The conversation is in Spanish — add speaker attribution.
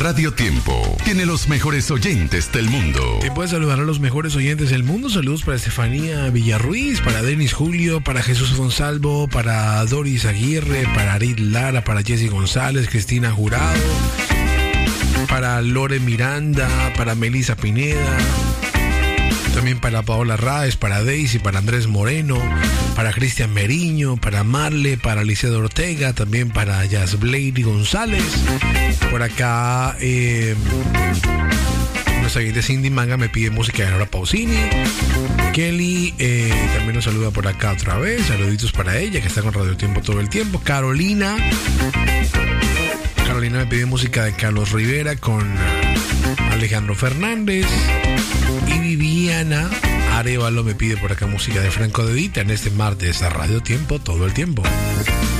Speaker 1: Radio Tiempo tiene los mejores oyentes del mundo.
Speaker 2: Te puedes saludar a los mejores oyentes del mundo. Saludos para Estefanía Villarruiz, para Denis Julio, para Jesús Gonzalvo, para Doris Aguirre, para Arid Lara, para Jessy González, Cristina Jurado, para Lore Miranda, para Melissa Pineda, también para Paola Ráez, para Daisy, para Andrés Moreno, para Cristian Meriño, para Marle, para Alicia Ortega, también para Yasblady González. Por acá, nuestra gente Cindy Manga me pide música de Laura Pausini. Kelly también nos saluda por acá otra vez. Saluditos para ella, que está con Radio Tiempo todo el tiempo. Carolina me pide música de Carlos Rivera con Alejandro Fernández. Y Viviana Arevalo me pide por acá música de Franco De Vita en este martes a Radio Tiempo todo el tiempo.